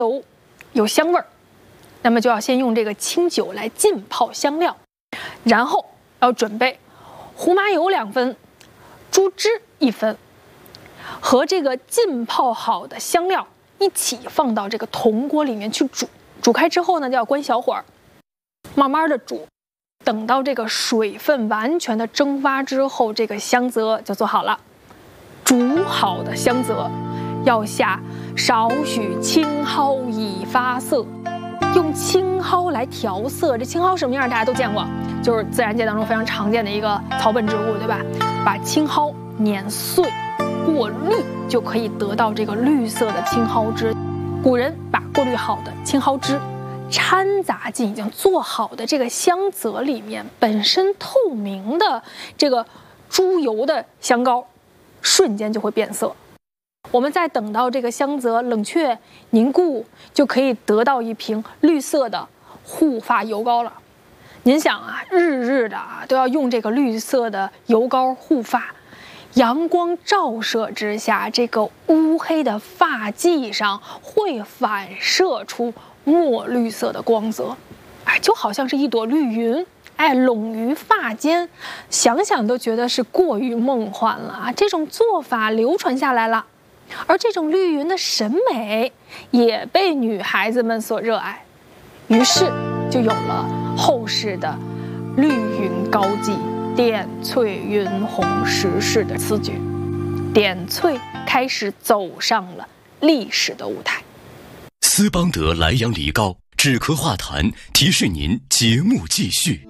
油有香味儿，那么就要先用这个清酒来浸泡香料，然后要准备胡麻油2分，猪脂1分，和这个浸泡好的香料一起放到这个铜锅里面去煮。煮开之后呢，就要关小火，慢慢的煮，等到这个水分完全的蒸发之后，这个香泽就做好了。煮好的香泽要下少许青蒿以发色，用青蒿来调色。这青蒿什么样大家都见过，就是自然界当中非常常见的一个草本植物，对吧？把青蒿碾碎过滤，就可以得到这个绿色的青蒿汁。古人把过滤好的青蒿汁掺杂进已经做好的这个香泽里面，本身透明的这个猪油的香膏瞬间就会变色。我们再等到这个香泽冷却凝固，就可以得到一瓶绿色的护发油膏了。您想啊，日日的都要用这个绿色的油膏护发，阳光照射之下，这个乌黑的发髻上会反射出墨绿色的光泽，就好像是一朵绿云，拢于发间，想想都觉得是过于梦幻了啊！这种做法流传下来了，而这种绿云的审美也被女孩子们所热爱，于是就有了后世的绿云高髻、点翠云红石式的词句，点翠开始走上了历史的舞台。 斯邦德莱阳梨膏止咳化痰，提示您节目继续。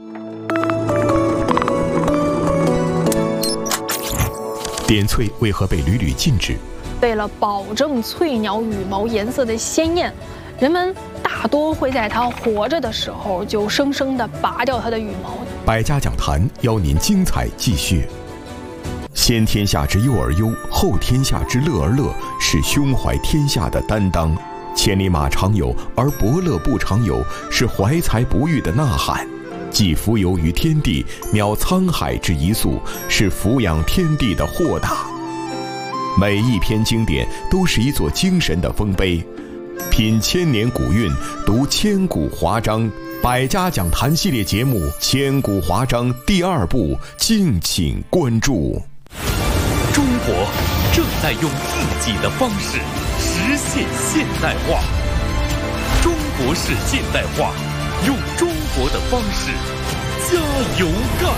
点翠为何被屡屡禁止？ 为了保证翠鸟羽毛颜色的鲜艳，人们大多会在它活着的时候就生生地拔掉它的羽毛。 百家讲坛邀您精彩继续。先天下之忧而忧，后天下之乐而乐，是胸怀天下的担当。千里马常有，而伯乐不常有，是怀才不遇的呐喊。既浮游于天地，渺沧海之一粟，是俯仰天地的豁达。每一篇经典都是一座精神的丰碑，品千年古韵，读千古华章。百家讲坛系列节目《千古华章》第2部，敬请关注。 中国正在用自己的方式实现现代化，中国式现代化，用中国的方式加油干！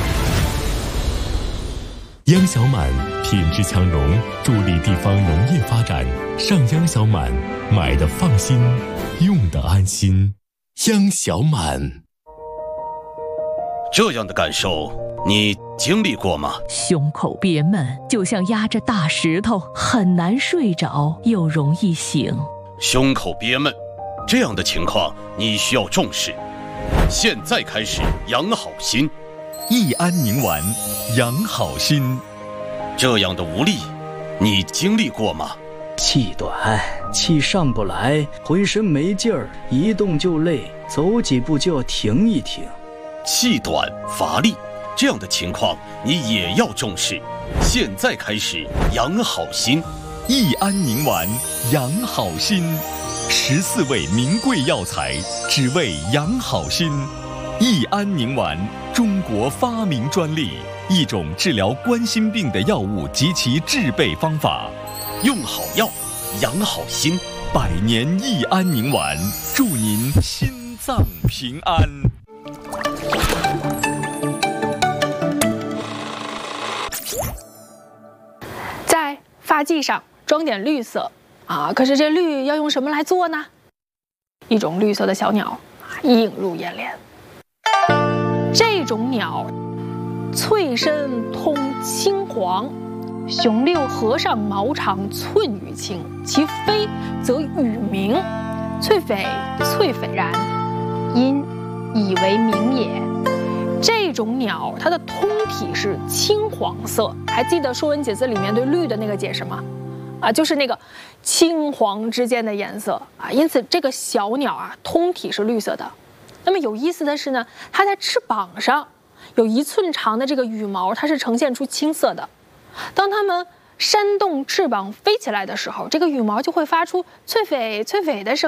央小满品质强融，助力地方农业发展。上央小满，买的放心，用的安心。央小满。 这样的感受你经历过吗？ 胸口憋闷，就像压着大石头，很难睡着，又容易醒。 胸口憋闷，这样的情况你需要重视。现在开始养好心， 益安宁丸，养好心。 这样的无力，你经历过吗？ 气短，气上不来，浑身没劲儿，一动就累，走几步就要停一停。 气短乏力，这样的情况你也要重视。现在开始养好心， 益安宁丸，养好心。14味名贵药材，只为养好心。益安宁丸，中国发明专利，一种治疗冠心病的药物及其制备方法。 用好药，养好心。 100年益安宁丸，祝您心脏平安。 在发髻上装点绿色可是这绿要用什么来做呢？一种绿色的小鸟映入眼帘。这种鸟翠身通青黄，雄六合上毛长寸余青，其飞则羽鸣。翠匪，翠匪然，因以为鸣也。这种鸟它的通体是青黄色，还记得《说文解字》里面对绿的那个解释吗？就是那个青黄之间的颜色因此这个小鸟通体是绿色的。那么有意思的是呢，它在翅膀上有1寸长的这个羽毛，它是呈现出青色的。当它们扇动翅膀飞起来的时候，这个羽毛就会发出翠翡翠翡的声音。